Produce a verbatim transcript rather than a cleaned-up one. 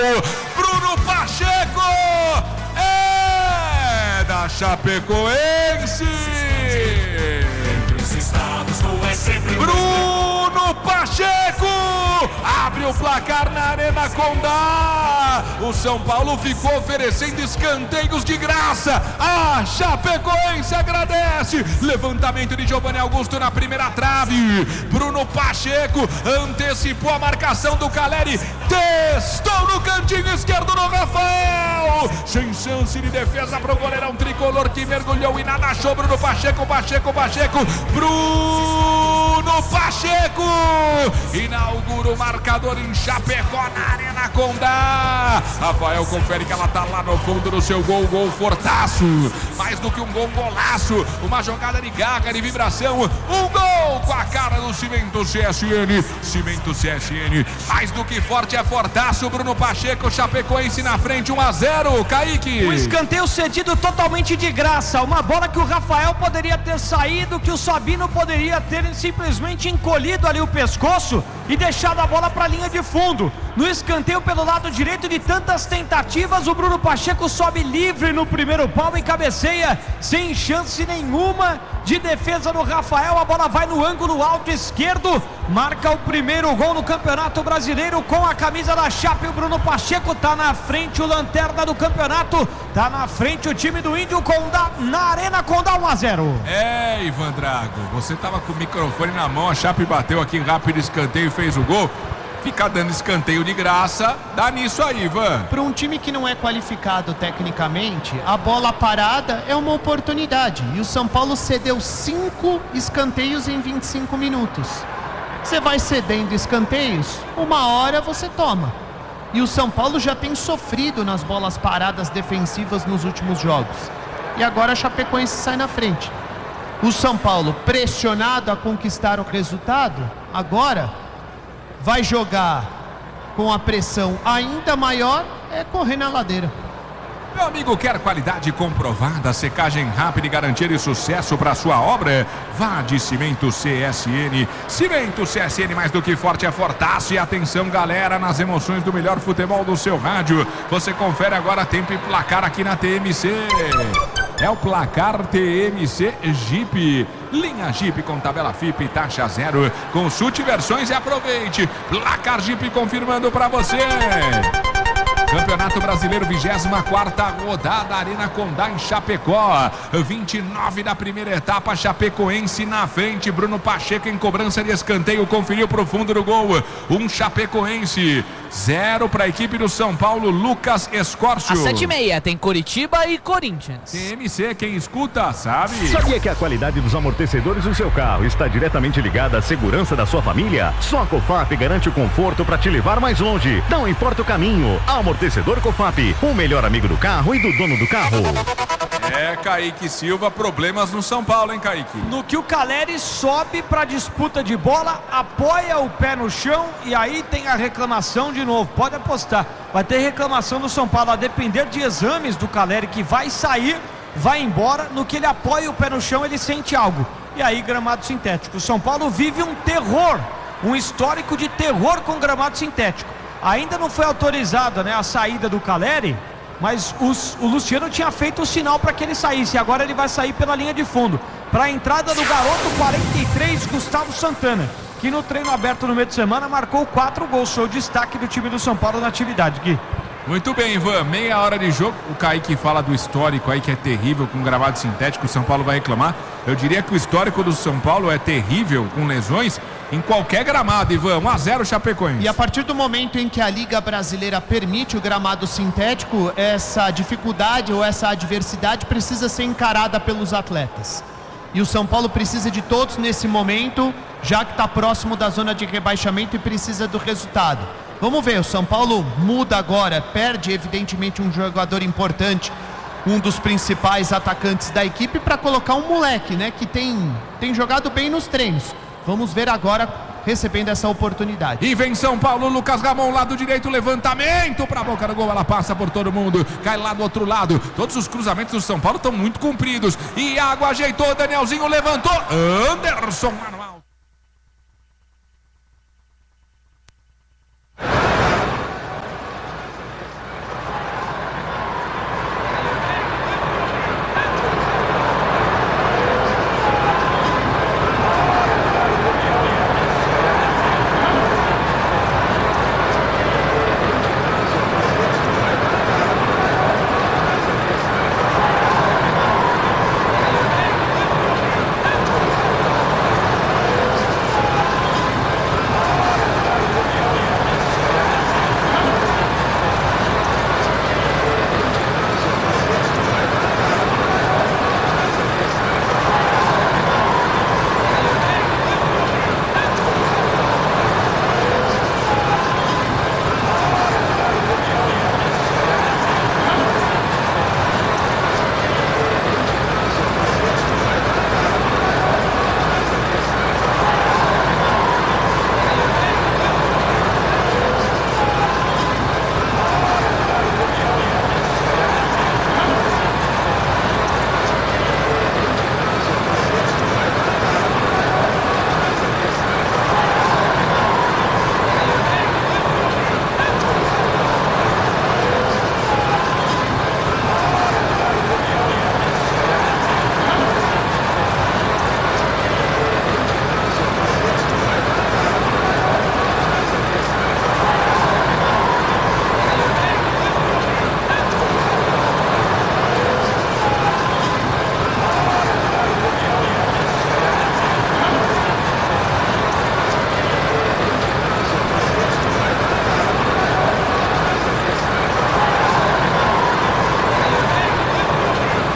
Bruno Pacheco é da Chapecoense. Bruno Pacheco abre o placar na Arena Condá. O São Paulo ficou oferecendo escanteios de graça. A Chapecoense agradece. Levantamento de Giovanni Augusto na primeira trave. Bruno Pacheco antecipou a marcação do Caleri. Testou no cantinho esquerdo do Rafael. Sem chance de defesa para o goleirão tricolor que mergulhou e nada achou. Bruno Pacheco, Pacheco, Pacheco. Bruno Pacheco inaugura o marcador em Chapecó na Arena Condá. Rafael confere que ela tá lá no fundo do seu gol, gol fortaço. Mais do que um gol, golaço. Uma jogada de garra, de vibração. Um gol com a cara do Cimento C S N. Cimento C S N, mais do que forte, é fortaço. Bruno Pacheco, Chapecoense na frente, um a zero. Kaique. O escanteio cedido totalmente de graça. Uma bola que o Rafael poderia ter saído, que o Sabino poderia ter simplesmente encolhido ali o pescoço e deixado a bola para a linha de fundo. No escanteio pelo lado direito, de tantas tentativas, o Bruno Pacheco sobe livre no primeiro pau e cabeceia sem chance nenhuma de defesa do Rafael. A bola vai no ângulo alto esquerdo, marca o primeiro gol no Campeonato Brasileiro com a camisa da Chape. O Bruno Pacheco tá na frente, o lanterna do campeonato, tá na frente o time do Índio Condá, na Arena Condá, um a zero. É, Ivan Drago, você tava com o microfone na mão, a Chape bateu aqui rápido escanteio e fez o gol. Ficar dando escanteio de graça, dá nisso aí, Ivan. Para um time que não é qualificado tecnicamente, a bola parada é uma oportunidade. E o São Paulo cedeu cinco escanteios em vinte e cinco minutos. Você vai cedendo escanteios, uma hora você toma. E o São Paulo já tem sofrido nas bolas paradas defensivas nos últimos jogos. E agora a Chapecoense sai na frente. O São Paulo, pressionado a conquistar o resultado, agora vai jogar com a pressão ainda maior, é correr na ladeira. Meu amigo, quer qualidade comprovada, secagem rápida e garantia de sucesso para sua obra? Vá de Cimento C S N. Cimento C S N, mais do que forte, é fortaço. E atenção, galera, nas emoções do melhor futebol do seu rádio. Você confere agora tempo e placar aqui na T M C. É o placar T M C Jeep. Linha Jeep com tabela F I P e taxa zero. Consulte versões e aproveite. Placar Jeep confirmando para você. Campeonato Brasileiro, vigésima quarta rodada, Arena Condá em Chapecó. vinte e nove da primeira etapa, Chapecoense na frente. Bruno Pacheco em cobrança de escanteio, conferiu pro fundo do gol. Um Chapecoense, zero para a equipe do São Paulo, Lucas Escórcio. Às sete e meia tem Coritiba e Corinthians. T M C, quem escuta sabe. Sabia que a qualidade dos amortecedores do seu carro está diretamente ligada à segurança da sua família? Só a Cofap garante o conforto para te levar mais longe. Não importa o caminho. Amortecedor Cofap, o melhor amigo do carro e do dono do carro. É, Kaique Silva, problemas no São Paulo, hein, Kaique? No que o Caleri sobe para disputa de bola, apoia o pé no chão e aí tem a reclamação de novo. Pode apostar, vai ter reclamação do São Paulo, a depender de exames do Caleri, que vai sair, vai embora. No que ele apoia o pé no chão, ele sente algo. E aí, gramado sintético. O São Paulo vive um terror, um histórico de terror com gramado sintético. Ainda não foi autorizada, né, a saída do Caleri, mas os, o Luciano tinha feito o sinal para que ele saísse. Agora ele vai sair pela linha de fundo. Para a entrada do garoto quarenta e três, Gustavo Santana, que no treino aberto no meio de semana marcou quatro gols. Foi o destaque do time do São Paulo na atividade, Gui. Muito bem, Ivan, meia hora de jogo. O Kaique fala do histórico aí, que é terrível com gramado sintético. O São Paulo vai reclamar. Eu diria que o histórico do São Paulo é terrível com lesões em qualquer gramado, Ivan. um a zero Chapecoense. E a partir do momento em que a Liga Brasileira permite o gramado sintético, essa dificuldade ou essa adversidade precisa ser encarada pelos atletas. E o São Paulo precisa de todos nesse momento, já que está próximo da zona de rebaixamento e precisa do resultado. Vamos ver, o São Paulo muda agora, perde evidentemente um jogador importante, um dos principais atacantes da equipe, para colocar um moleque, né, que tem, tem jogado bem nos treinos. Vamos ver agora recebendo essa oportunidade. E vem São Paulo, Lucas Ramon, lado direito, levantamento para a boca do gol, ela passa por todo mundo, cai lá do outro lado. Todos os cruzamentos do São Paulo estão muito compridos. Iago ajeitou, Danielzinho levantou, Anderson Manuel.